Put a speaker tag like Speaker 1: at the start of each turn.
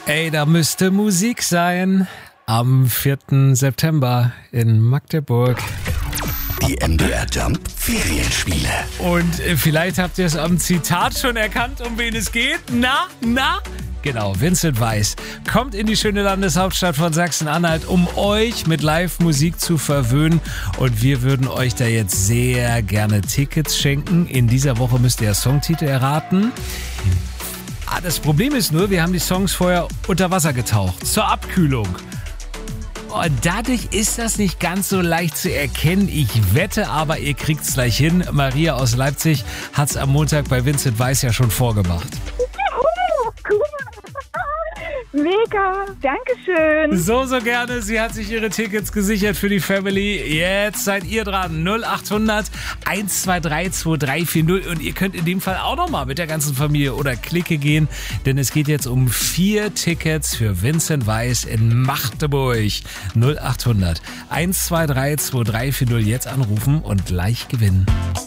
Speaker 1: Ey, da müsste Musik sein. Am 4. September in Magdeburg.
Speaker 2: Die MDR Jump Ferienspiele.
Speaker 1: Und vielleicht habt ihr es am Zitat schon erkannt, um wen es geht. Na? Genau, Vincent Weiss kommt in die schöne Landeshauptstadt von Sachsen-Anhalt, um euch mit Live-Musik zu verwöhnen. Und wir würden euch da jetzt sehr gerne Tickets schenken. In dieser Woche müsst ihr Songtitel erraten. Das Problem ist nur, wir haben die Songs vorher unter Wasser getaucht, zur Abkühlung. Und dadurch ist das nicht ganz so leicht zu erkennen. Ich wette aber, ihr kriegt's gleich hin. Maria aus Leipzig hat's am Montag bei Vincent Weiss ja schon vorgemacht.
Speaker 3: Cool. Mega, dankeschön.
Speaker 1: So gerne. Sie hat sich ihre Tickets gesichert für die Family. Jetzt seid ihr dran. 0800 123 2340. Und ihr könnt in dem Fall auch nochmal mit der ganzen Familie oder Clique gehen, denn es geht jetzt um 4 Tickets für Vincent Weiss in Magdeburg. 0800 123 2340. Jetzt anrufen und gleich gewinnen.